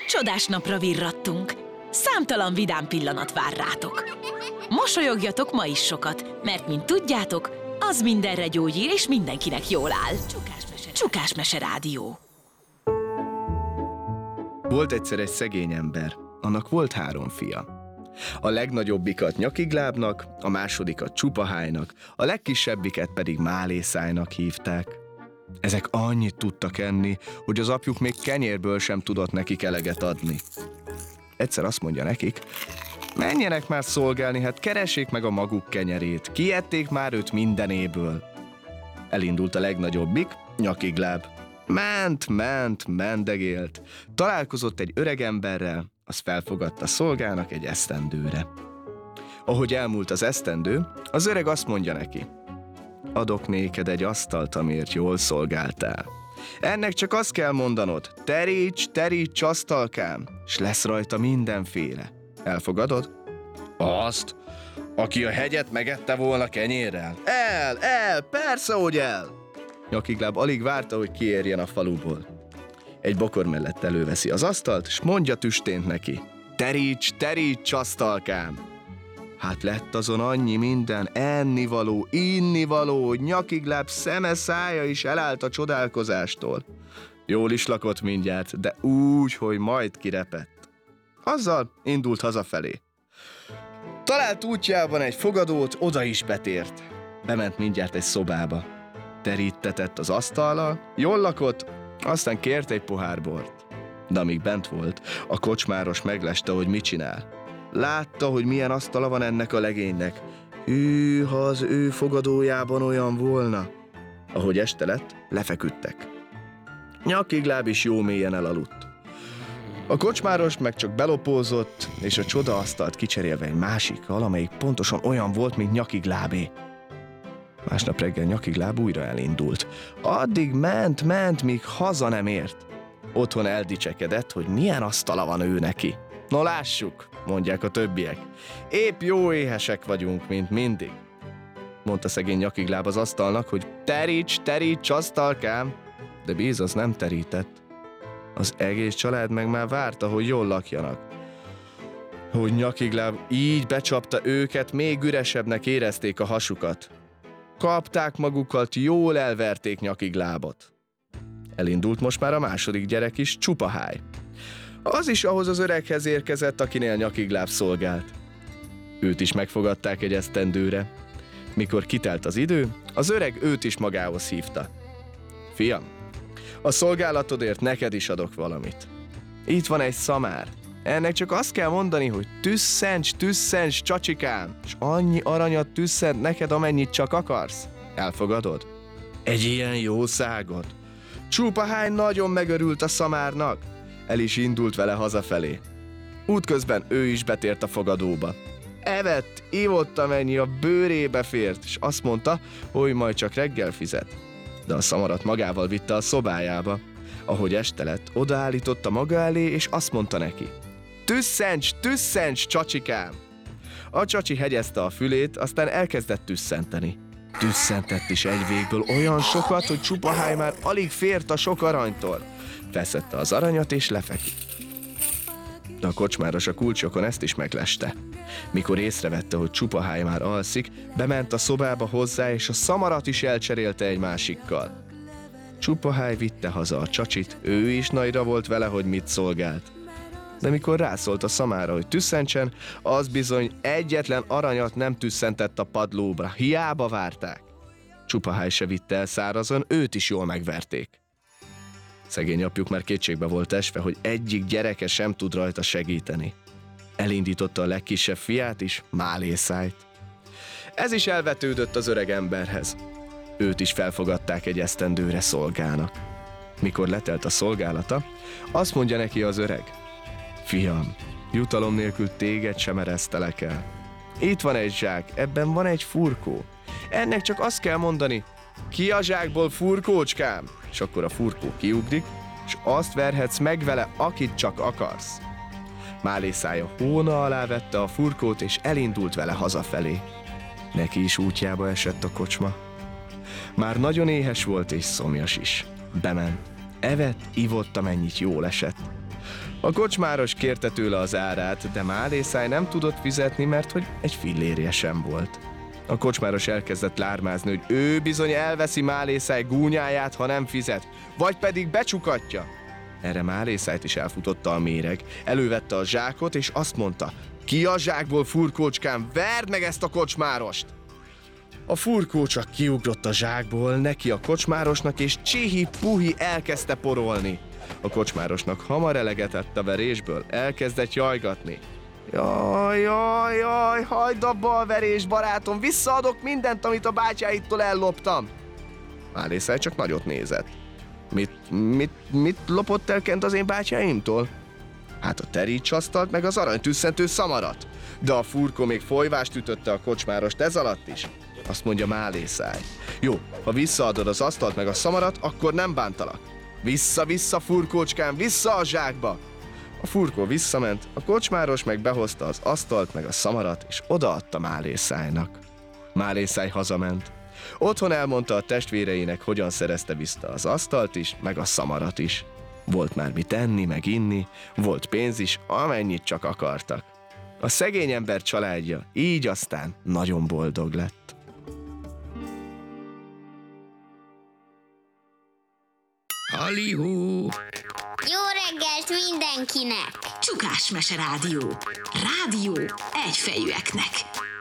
Csodás napra virrattunk. Számtalan vidám pillanat vár rátok. Mosolyogjatok ma is sokat, mert mint tudjátok, az mindenre gyógyír és mindenkinek jól áll. Csukás Mese Rádió. Volt egyszer egy szegény ember, annak volt 3 fia. A legnagyobbikat Nyakiglábnak, a másodikat Csupahájnak, a legkisebbiket pedig Málészájnak hívták. Ezek annyit tudtak enni, hogy az apjuk még kenyérből sem tudott nekik eleget adni. Egyszer azt mondja nekik, menjenek már szolgálni, hát keressék meg a maguk kenyerét, kiették már őt mindenéből. Elindult a legnagyobbik, Nyakigláb. Ment, mendegélt. Találkozott egy öreg emberrel, az felfogadta szolgának egy esztendőre. Ahogy elmúlt az esztendő, az öreg azt mondja neki, adok néked egy asztalt, amiért jól szolgáltál. Ennek csak azt kell mondanod, teríts, asztalkám, s lesz rajta mindenféle. Elfogadod? Azt, aki a hegyet megette volna kenyérrel? Persze, hogy el! Nyakigláb alig várta, hogy kiérjen a faluból. Egy bokor mellett előveszi az asztalt, s mondja tüstént neki, teríts, asztalkám! Hát lett azon annyi minden, ennivaló, innivaló, hogy Nyakigláb szeme szája is elállt a csodálkozástól. Jól is lakott mindjárt, de úgy, hogy majd kirepett. Azzal indult hazafelé. Talált útjában egy fogadót, oda is betért. Bement mindjárt egy szobába. Terítetett az asztallal, jól lakott, aztán kért egy pohár bort. De amíg bent volt, a kocsmáros megleste, hogy mit csinál. Látta, hogy milyen asztala van ennek a legénynek. Hű, ha az ő fogadójában olyan volna. Ahogy este lett, lefeküdtek. Nyakigláb is jó mélyen elaludt. A kocsmáros meg csak belopózott, és a csodaasztalt kicserélve egy másikkal, amelyik pontosan olyan volt, mint Nyakiglábé. Másnap reggel Nyakigláb újra elindult. Addig ment, míg haza nem ért. Otthon eldicsekedett, hogy milyen asztala van ő neki. No lássuk, mondják a többiek. Épp jó éhesek vagyunk, mint mindig. Mondta szegény Nyakigláb az asztalnak, hogy teríts, asztalkám. De bíz, az nem terített. Az egész család meg már várta, hogy jól lakjanak. Hogy Nyakigláb így becsapta őket, még üresebbnek érezték a hasukat. Kapták magukat, jól elverték Nyakiglábot. Elindult most már a második gyerek is, Csupaháj. Az is ahhoz az öreghez érkezett, akinél Nyakigláb szolgált. Őt is megfogadták egy esztendőre. Mikor kitelt az idő, az öreg őt is magához hívta. Fiam, a szolgálatodért neked is adok valamit. Itt van egy szamár. Ennek csak azt kell mondani, hogy tüsszents, csacsikám, és annyi aranyat tüsszent neked, amennyit csak akarsz. Elfogadod? Egy ilyen jószágot. Csupaháj nagyon megörült a szamárnak. El is indult vele hazafelé. Útközben ő is betért a fogadóba. Evett, ivott, amennyi a bőrébe fért, és azt mondta, hogy majd csak reggel fizet. De a szamarat magával vitte a szobájába. Ahogy este lett, odaállította maga elé, és azt mondta neki, tüsszents, csacsikám! A csacsi hegyezte a fülét, aztán elkezdett tüsszenteni. Tüsszentett is egy végből olyan sokat, hogy Csupaháj már alig fért a sok aranytól. Feszedte az aranyat és lefeküdt. De a kocsmáros a kulcsokon ezt is megleste. Mikor észrevette, hogy Csupaháj már alszik, bement a szobába hozzá, és a szamarat is elcserélte egy másikkal. Csupaháj vitte haza a csacsit, ő is nagyra volt vele, hogy mit szolgált. De mikor rászólt a szamára, hogy tüsszentsen, az bizony egyetlen aranyat nem tüsszentett a padlóbra, hiába várták. Csupaháj se vitte el szárazon, őt is jól megverték. Szegény apjuk már kétségbe volt esve, hogy egyik gyereke sem tud rajta segíteni. Elindította a legkisebb fiát is, Málészájt. Ez is elvetődött az öreg emberhez. Őt is felfogadták egy esztendőre szolgának. Mikor letelt a szolgálata, azt mondja neki az öreg, fiam, jutalom nélkül téged sem eresztelek el. Itt van egy zsák, ebben van egy furkó. Ennek csak azt kell mondani, ki a zsákból furkócskám? És akkor a furkó kiugrik, és azt verhetsz meg vele, akit csak akarsz. Málészája hóna alá vette a furkót, és elindult vele hazafelé. Neki is útjába esett a kocsma. Már nagyon éhes volt és szomjas is. Bement. Evett, ivott, amennyit jól esett. A kocsmáros kérte tőle az árát, de Málészáj nem tudott fizetni, mert hogy egy fillérje sem volt. A kocsmáros elkezdett lármázni, hogy ő bizony elveszi Málészáj gúnyáját, ha nem fizet, vagy pedig becsukatja. Erre Málészájt is elfutotta a méreg. Elővette a zsákot, és azt mondta: ki a zsákból, furkócskám, verd meg ezt a kocsmárost! A furkó csak kiugrott a zsákból, neki a kocsmárosnak, és csihi-puhi elkezdte porolni. A kocsmárosnak hamar elegetett a verésből, elkezdett jajgatni. Jaj, jaj, jaj, hagyd abba a verést, barátom, visszaadok mindent, amit a bátyáittól elloptam. Málészáj csak nagyot nézett. Mit lopott el Kent az én bátyáimtól? Hát a terítsasztalt meg az aranytűsszentő szamarat. De a furkó még folyvást ütötte a kocsmárost ez alatt is. Azt mondja Málészáj: jó, ha visszaadod az asztalt meg a szamarat, akkor nem bántalak. Vissza, furkócskám, vissza a zsákba! A furkó visszament, a kocsmáros meg behozta az asztalt meg a szamarat, és odaadta Málészájnak. Málészáj hazament. Otthon elmondta a testvéreinek, hogyan szerezte vissza az asztalt is, meg a szamarat is. Volt már mit enni, meg inni, volt pénz is, amennyit csak akartak. A szegény ember családja így aztán nagyon boldog lett. Halihú! Jó reggelt mindenkinek! Csukásmese rádió. Rádió egyfejűeknek.